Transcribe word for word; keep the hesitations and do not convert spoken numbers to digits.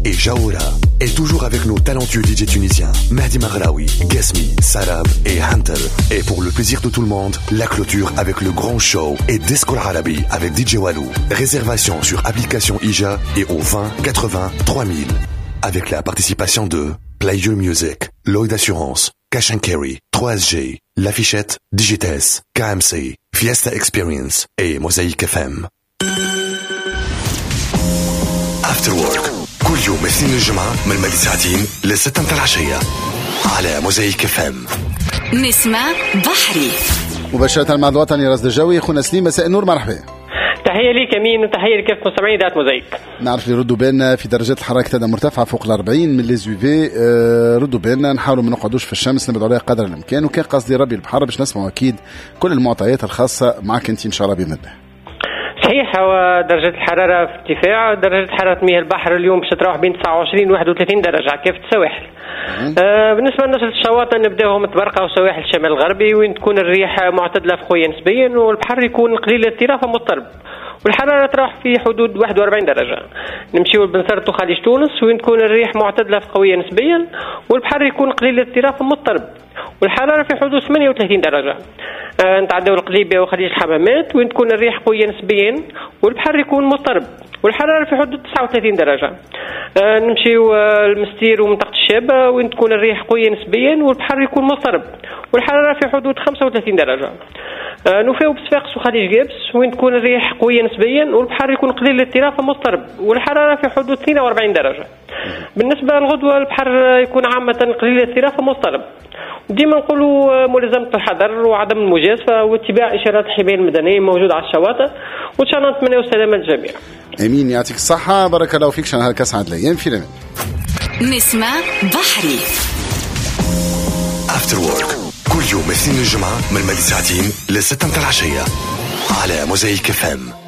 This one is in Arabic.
et Jaoura. Et toujours avec nos talentueux D J tunisiens, Mahdi Maghraoui, Gasmi, Sarab et Hunter. Et pour le plaisir de tout le monde, la clôture avec le grand show et Disco Arabi avec D J Walou. Réservation sur application Ija et au vingt quatre-vingts trois mille. Avec la participation de Play Your Music, Lloyd Assurance, Cash and Carry, trois S G, L'Affichette, Digites, K M C, Fiesta Experience et Mosaic F M. After Work كل يوم اثنين الجمعة من مدى ساعتين لستة متاع العشية على موزايك اف ام. نسمة بحري مباشرة مع الوطني رصد الجوي. خونا سليم مساء النور، مرحبا. تحية ليك أمين وتحية لكافة مستمعين ذات موزايك. نعرف اللي ردوا بالنا في درجات الحرارة كتادة مرتفعة فوق الأربعين من ليزوفي. ردوا بالنا نحاولوا ما نقعدوش في الشمس، نبعدوا عليها قدر الإمكان، وكان قصدي ربي البحر باش نسمعوا أكيد كل المعطيات الخاصة معك أنت إن شاء الله بإذن الله. صحيح، ودرجة الحرارة في ارتفاع. درجة حرارة مياه البحر اليوم باش تروح بين تسعة وعشرين و واحد وثلاثين درجة كيف السواحل. آه بالنسبة لنشرة الشواطئ نبداوهم متبرقة وسواحل الشمال الغربي، وين تكون الريح معتدلة فوقية نسبيا، والبحر يكون قليل الاضطراب ومضطرب، والحرارة تروح في حدود واحد وأربعين درجة. نمشيو لبنزرت وخليج تونس، وين تكون الريح معتدلة قوية نسبيا، والبحر يكون قليل الاضطراب ومضطرب، والحرارة في حدود ثمانية وثلاثين درجة. آه نتعداو القليبية وخليج الحمامات، وين تكون الريح قوية نسبيا والبحر يكون مضطرب، والحرارة في حدود تسعة وثلاثين درجة. آه نمشيو آه المستير ومنطقة الشابة، وين تكون الريح قوية نسبيا والبحر يكون مضطرب، والحرارة في حدود خمسة وثلاثين درجة. آه نوفاو بصفاقس وخليج جابس، وين تكون الريح قوية نسبيا والبحر يكون قليل الاضطراب ومضطرب، والحرارة في حدود اثنين وأربعين درجة. بالنسبة للغدوة البحر يكون عامة قليل الاضطراب ومضطرب. ديما نقولوا ملازمة الحذر وعدم المجازفة واتباع إشارات الحماية المدنية موجودة على الشواطئ، وإن شاء الله نتمنى السلامة للجميع. امين، يعطيك الصحة، بارك الله فيك. شنو هالكاس عاد الايام في الامان. نسمة بحري After Work كل يوم اثنين الجمعة من مدى ساعتين لستة متاع العشية على موزايك اف ام.